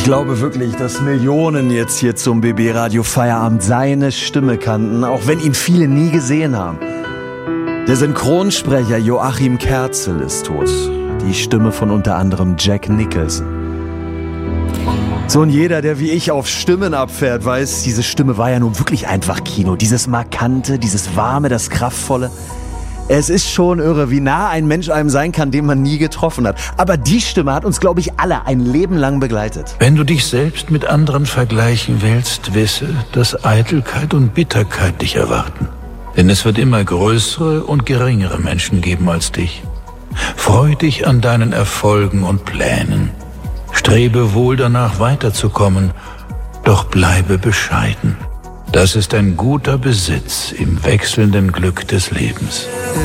glaube wirklich, dass Millionen jetzt hier zum BB Radio Feierabend seine Stimme kannten, auch wenn ihn viele nie gesehen haben. Der Synchronsprecher Joachim Kerzel ist tot. Die Stimme von unter anderem Jack Nicholson. So, und jeder, der wie ich auf Stimmen abfährt, weiß, diese Stimme war ja nun wirklich einfach Kino. Dieses Markante, dieses Warme, das Kraftvolle. Es ist schon irre, wie nah ein Mensch einem sein kann, den man nie getroffen hat. Aber die Stimme hat uns, glaube ich, alle ein Leben lang begleitet. Wenn du dich selbst mit anderen vergleichen willst, wisse, dass Eitelkeit und Bitterkeit dich erwarten. Denn es wird immer größere und geringere Menschen geben als dich. Freu dich an deinen Erfolgen und Plänen. Strebe wohl danach weiterzukommen, doch bleibe bescheiden. Das ist ein guter Besitz im wechselnden Glück des Lebens.